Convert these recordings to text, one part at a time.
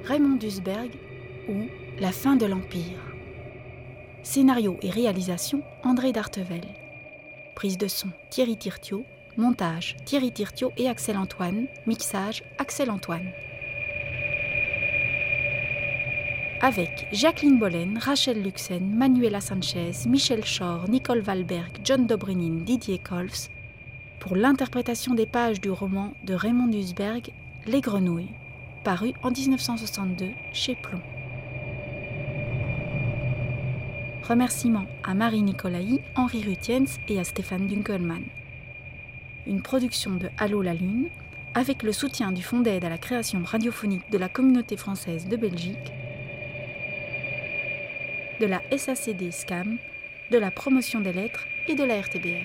Raymond Dusberg ou La fin de l'Empire. Scénario et réalisation André Dartevel. Prise de son Thierry Tirtiot. Montage Thierry Tirtiot et Axel Antoine. Mixage Axel Antoine. Avec Jacqueline Bollen, Rachel Luxen, Manuela Sanchez, Michel Chor, Nicole Valberg, John Dobrynin, Didier Kolfs, pour l'interprétation des pages du roman de Raymond Dusberg, Les Grenouilles, paru en 1962 chez Plomb. Remerciements à Marie Nicolaï, Henri Rutiens et à Stéphane Dunkelmann. Une production de Allô la Lune, avec le soutien du Fonds d'aide à la création radiophonique de la Communauté française de Belgique, de la SACD SCAM, de la promotion des lettres et de la RTBF.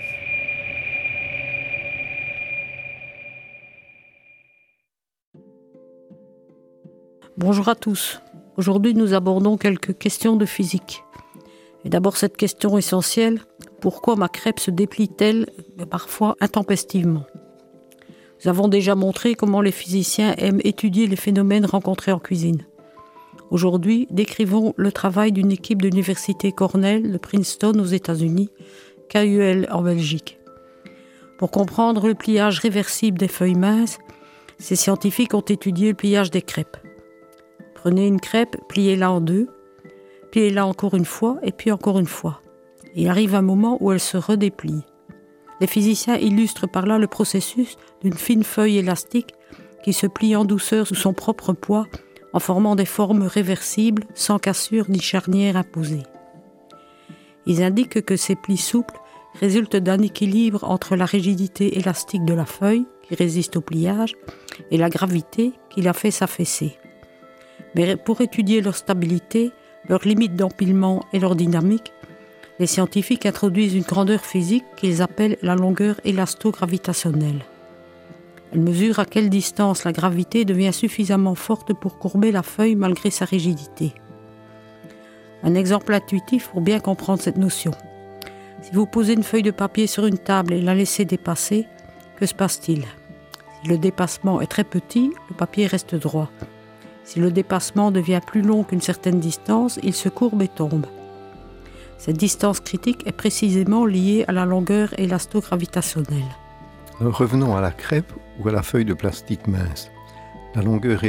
Bonjour à tous. Aujourd'hui, nous abordons quelques questions de physique. Et d'abord, cette question essentielle, pourquoi ma crêpe se déplie-t-elle parfois intempestivement ? Nous avons déjà montré comment les physiciens aiment étudier les phénomènes rencontrés en cuisine. Aujourd'hui, décrivons le travail d'une équipe de l'université Cornell de Princeton aux États-Unis, KUL en Belgique. Pour comprendre le pliage réversible des feuilles minces, ces scientifiques ont étudié le pliage des crêpes. Prenez une crêpe, pliez-la en deux, pliez-la encore une fois et puis encore une fois. Il arrive un moment où elle se redéplie. Les physiciens illustrent par là le processus d'une fine feuille élastique qui se plie en douceur sous son propre poids en formant des formes réversibles sans cassure ni charnière imposée. Ils indiquent que ces plis souples résultent d'un équilibre entre la rigidité élastique de la feuille, qui résiste au pliage, et la gravité qui la fait s'affaisser. Mais pour étudier leur stabilité, leurs limites d'empilement et leur dynamique, les scientifiques introduisent une grandeur physique qu'ils appellent la longueur élasto-gravitationnelle. Elle mesure à quelle distance la gravité devient suffisamment forte pour courber la feuille malgré sa rigidité. Un exemple intuitif pour bien comprendre cette notion. Si vous posez une feuille de papier sur une table et la laissez dépasser, que se passe-t-il ? Si le dépassement est très petit, le papier reste droit. Si le dépassement devient plus long qu'une certaine distance, il se courbe et tombe. Cette distance critique est précisément liée à la longueur élasto-gravitationnelle. Revenons à la crêpe ou à la feuille de plastique mince. La longueur